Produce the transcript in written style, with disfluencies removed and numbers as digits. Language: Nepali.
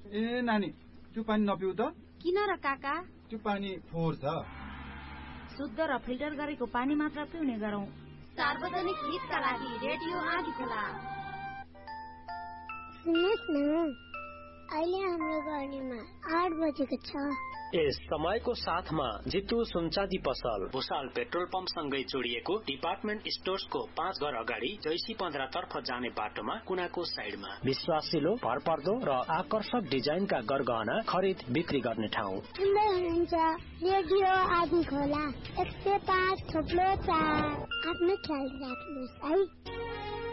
ए नानी, त्यो पानी नपिउ त। किन र काका? त्यो पानी फोहोर छ। शुद्ध र फिल्टर गरेको पानी मात्र पिउने गरौँ। सार्वजनिक हितका लागि रेडियो आँधीखोला। सुन्नुहोस् न, अहिले हाम्रो गर्नेमा 8 बजेको छ। यस समयको साथमा जितु सुनचाँदी पसल, भुसाल पेट्रोल पम्प सँगै जोडिएको डिपार्टमेन्ट स्टोर्सको 5 घर अगाडि जैसी 15 तर्फ जाने बाटोमा कुनाको साइडमा विश्वासिलो, भरपर्दो र आकर्षक डिजाइनका गरगहना खरिद बिक्री गर्ने ठाउँ। सुन्दै हुनुहुन्छ रेडियो आँधीखोला 105.4। आफ्नो ख्याल राख्नुहोस् है।